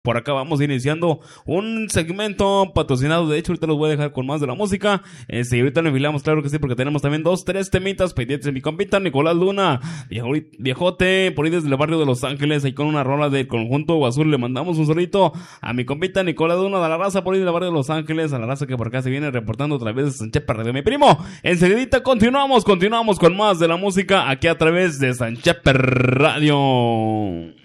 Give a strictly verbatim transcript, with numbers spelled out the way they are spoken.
Por acá vamos iniciando un segmento patrocinado. De hecho, ahorita los voy a dejar con más de la música. Este, y ahorita nos enfilamos, claro que sí, porque tenemos también dos, tres temitas pendientes de mi compita Nicolás Luna, viejo, viejote, por ahí desde el barrio de Los Ángeles, ahí con una rola del conjunto azul. Le mandamos un solito a mi compita Nicolás Luna, de la raza por ahí del barrio de Los Ángeles, a la raza que por acá se viene reportando a través de San Chepe Radio. Mi primo, enseguidita continuamos, continuamos con más de la música aquí a través de San Chepe Radio.